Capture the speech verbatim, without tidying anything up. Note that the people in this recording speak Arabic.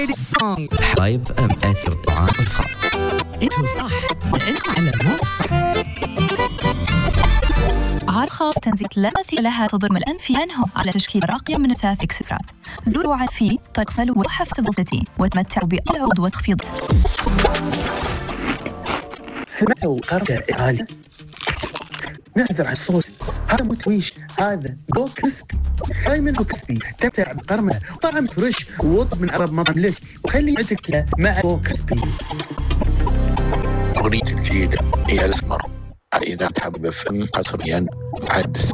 طيب أم أثر عام الفرق. انتوا صح، لأنكم على مو صح. عار خاص تنزيل لا مثيل لها تضرم الأنف عنه على تشكيل راقية من أثاث إكسسوارات. زوروا عفي تغسلوا وحفظ بسيطي وتمتعوا بالعود وتخفيض. سمعتوا قرية إيطاليا؟ نعذر عن الصوص، هذا متويش، هذا جو كريسبي. هاي من جو كريسبي تمتع بقرمة طعم فريش ووط من عرب مطعم لك وخلي عندك مع جو كريسبي. أغنية الجديدة هي الأسمر. إذا تحب فن قصريا عد